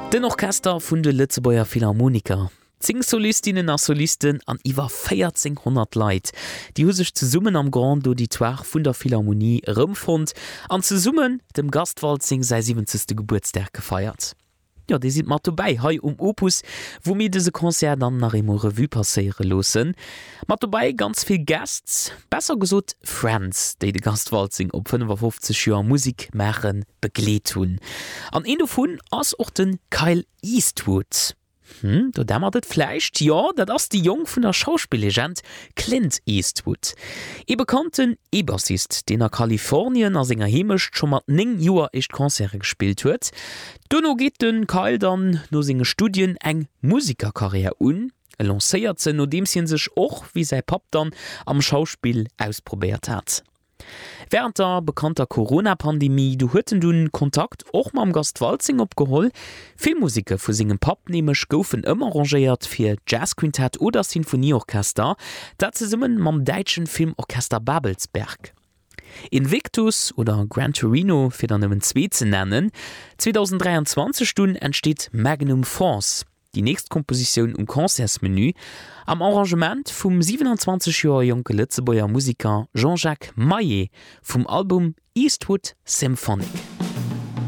Den Orchester vun de Lützebauer Philharmoniker. 10 Solistinnen a Solisten an iwwer 1400 Leiit. Die hu sech ze summen am Grand Auditoire vun der Philharmonie Rëmfond an ze summen dem Gastwalzing sei 70. Geburtstag gefeiert. Ja, die sind mat vorbei hei Opus, wo mir dese Konzert dann nach immer Revue passeiere losen. Mat vorbei ganz viel Gästs, besser gesot Friends, die de Gastwalzing op 55 Joer Musik machen begleet hun. An en vun ass och den Kyle Eastwood. Da dämmert fleicht, ja, dat ass die Jung vun der Schauspiellegend Clint Eastwood. E bekannten E-Bassist, den Kalifornien as enger Hemescht schon mat 9 Joer echt Konzerte gespielt huet. Donno geht den Kyle dann no sine Studien eng Musikerkarriere lancéiert ze, no dem sinn sech och wie sei Pap dann am Schauspiel ausprobiert hat. Während der bekannter Corona-Pandemie du hueten dun Kontakt och ma am Gastwalzing opgeholl. Filmmusiker vu singem Pap nemech goufen ëmmer arrangeiert fir Jazzquintett oder Sinfonieorchester, dat ze summen mam deitschen Filmorchester Babelsberg. Invictus oder Gran Torino fir dann ëmmen zwee ze nennen. 2023 Stunden entsteht Magnum Force, die nächst Komposition Konzertsmenü, am Arrangement vum 27 Joer Joke Lützebauer Musiker Jean-Jacques Maillet vom Album Eastwood Symphonic.